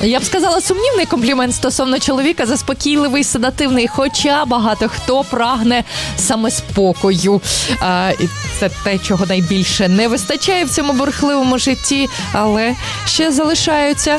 Я б сказала, сумнівний комплімент стосовно чоловіка, заспокійливий, седативний, хоча багато хто прагне саме спокою. І це те, чого найбільше не вистачає в цьому бурхливому житті, але ще залишаються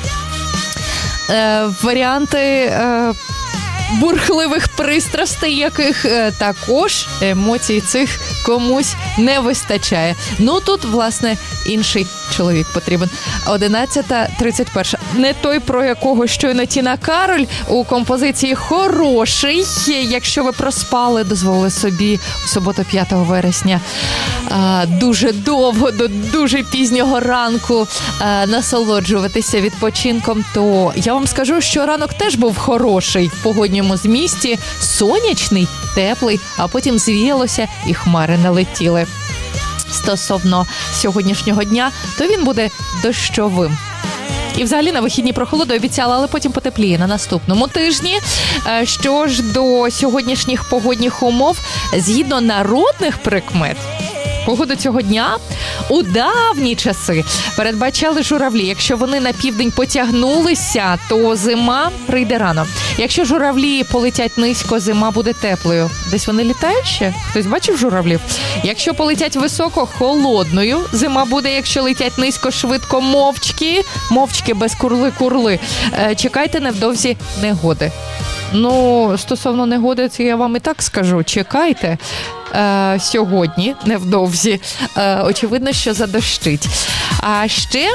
варіанти бурхливих пристрастей, яких також емоцій цих комусь не вистачає. Ну, тут, власне, інший чоловік потрібен. 11:31. Не той, про якого щойно Тіна Кароль у композиції «Хороший». Якщо ви проспали, дозволили собі у суботу 5 вересня дуже довго, до дуже пізнього ранку насолоджуватися відпочинком, то я вам скажу, що ранок теж був хороший в погодньому змісті, сонячний, теплий, а потім звіялося і хмари налетіли. Стосовно сьогоднішнього дня, то він буде дощовим. І взагалі на вихідні прохолоду обіцяла, але потім потепліє на наступному тижні. Що ж до сьогоднішніх погодних умов, згідно народних прикмет, погоду цього дня у давні часи передбачали журавлі. Якщо вони на південь потягнулися, то зима прийде рано. Якщо журавлі полетять низько, зима буде теплою. Десь вони літають ще? Хтось бачив журавлів? Якщо полетять високо, холодною. Зима буде, якщо летять низько, швидко, мовчки. Мовчки без курли-курли. Чекайте невдовзі негоди. Ну, стосовно негоди, це я вам і так скажу. Чекайте. Сьогодні, невдовзі. Очевидно, що задощить. А ще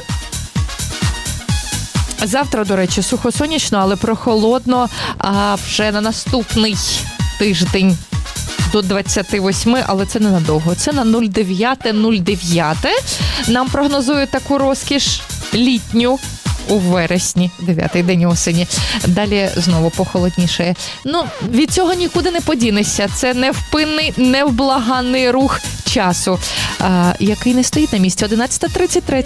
завтра, до речі, сухо-сонячно, але прохолодно. А вже на наступний тиждень до 28, але це ненадовго. Це на 09.09. Нам прогнозують таку розкіш літню у вересні, 9-й день осені. Далі знову похолодніше. Ну, від цього нікуди не подінешся. Це невпинний, невблаганний рух часу, який не стоїть на місці. 11:33.